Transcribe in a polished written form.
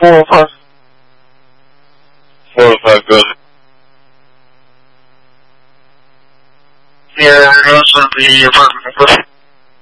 405. 405, go ahead. Yeah, I also the apartment.